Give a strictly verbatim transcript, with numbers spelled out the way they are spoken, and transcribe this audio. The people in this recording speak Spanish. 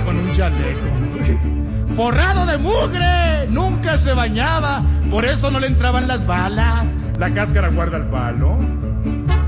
con un chaleco forrado de mugre, nunca se bañaba, por eso no le entraban las balas. La cáscara guarda el palo.